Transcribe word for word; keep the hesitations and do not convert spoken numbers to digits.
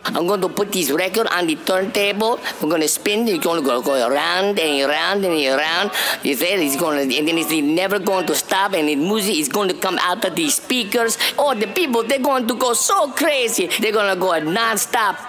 I'm going to put this record on the turntable. We're going to spin. It's going to go, go around and around and around. You say it's going to, and then it's never going to stop. And the music is going to come out of the speakers. Oh, the people, they're going to go so crazy. They're going to go non-stop.